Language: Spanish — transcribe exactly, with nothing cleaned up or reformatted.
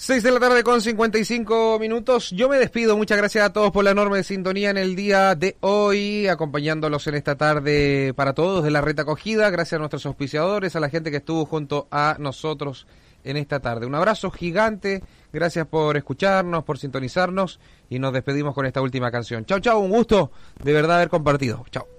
seis de la tarde con cincuenta y cinco minutos. Yo me despido. Muchas gracias a todos por la enorme sintonía en el día de hoy, acompañándolos en esta tarde para todos de la Red Acogida. Gracias a nuestros auspiciadores, a la gente que estuvo junto a nosotros en esta tarde. Un abrazo gigante. Gracias por escucharnos, por sintonizarnos y nos despedimos con esta última canción. Chau, chau. Un gusto de verdad haber compartido. Chau.